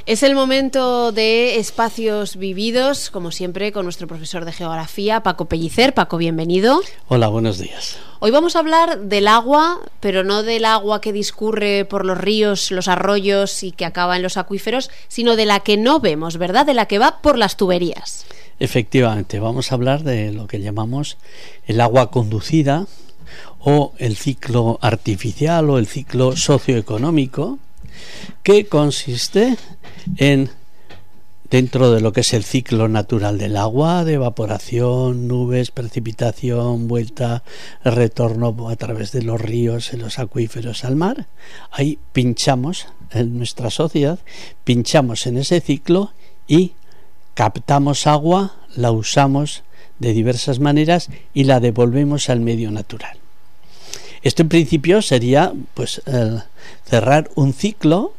Es el momento de Espacios Vividos, como siempre, con nuestro profesor de Geografía, Paco Pellicer. Paco, bienvenido. Hola, buenos días. Hoy vamos a hablar del agua, pero no del agua que discurre por los ríos, los arroyos y que acaba en los acuíferos, sino de la que no vemos, ¿verdad? De la que va por las tuberías. Efectivamente, vamos a hablar de lo que llamamos el agua conducida o el ciclo artificial o el ciclo socioeconómico, que consiste en, dentro de lo que es el ciclo natural del agua, de evaporación, nubes, precipitación, vuelta, retorno a través de los ríos, en los acuíferos al mar. Ahí pinchamos en nuestra sociedad, pinchamos en ese ciclo y captamos agua, la usamos de diversas maneras y la devolvemos al medio natural. Esto en principio sería pues cerrar un ciclo,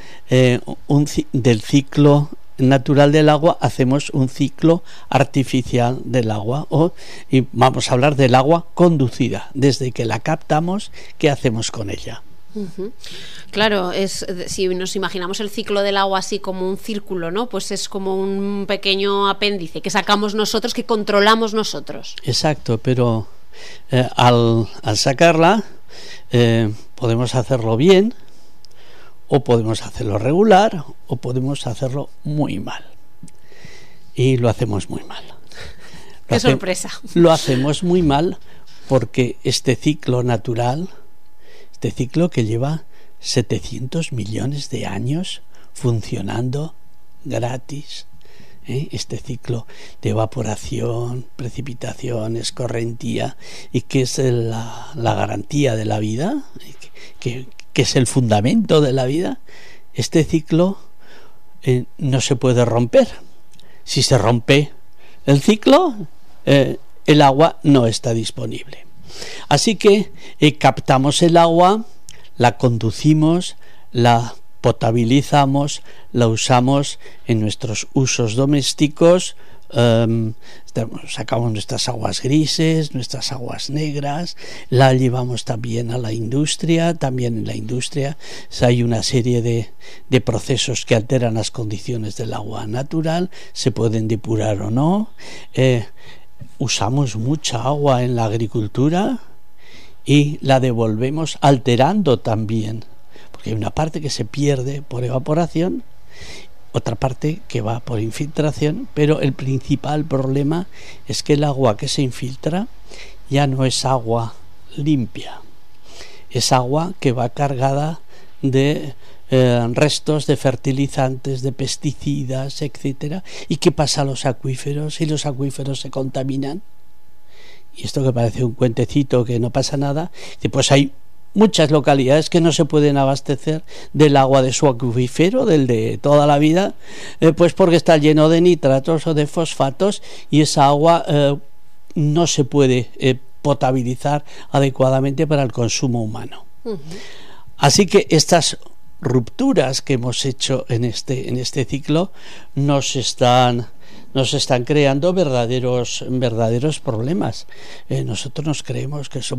del ciclo natural del agua hacemos un ciclo artificial del agua, y vamos a hablar del agua conducida. Desde que la captamos, ¿qué hacemos con ella? Claro, si nos imaginamos el ciclo del agua así como un círculo, ¿no? Pues es como un pequeño apéndice que sacamos nosotros, que controlamos nosotros. Exacto, pero al sacarla podemos hacerlo bien, o podemos hacerlo regular, o podemos hacerlo muy mal. Y lo hacemos muy mal. ¡Qué sorpresa! Lo hacemos muy mal porque este ciclo natural, este ciclo que lleva 700 millones de años funcionando gratis, este ciclo de evaporación, precipitación, escorrentía, y que es la garantía de la vida, que es el fundamento de la vida, este ciclo no se puede romper. Si se rompe el ciclo, el agua no está disponible. Así que captamos el agua, la conducimos, la potabilizamos, la usamos en nuestros usos domésticos, sacamos nuestras aguas grises, nuestras aguas negras, la llevamos también a la industria. También en la industria hay una serie de procesos que alteran las condiciones del agua natural, se pueden depurar o no. Usamos mucha agua en la agricultura y la devolvemos alterando también, porque hay una parte que se pierde por evaporación, otra parte que va por infiltración, pero el principal problema es que el agua que se infiltra ya no es agua limpia, es agua que va cargada de restos de fertilizantes, de pesticidas, etcétera. ¿Y qué pasa a los acuíferos? Si los acuíferos se contaminan, y esto que parece un cuentecito que no pasa nada, pues hay muchas localidades que no se pueden abastecer del agua de su acuífero, del de toda la vida, pues porque está lleno de nitratos o de fosfatos, y esa agua no se puede potabilizar adecuadamente para el consumo humano. Así que estas rupturas que hemos hecho en este ciclo nos están creando verdaderos problemas. Nosotros nos creemos que somos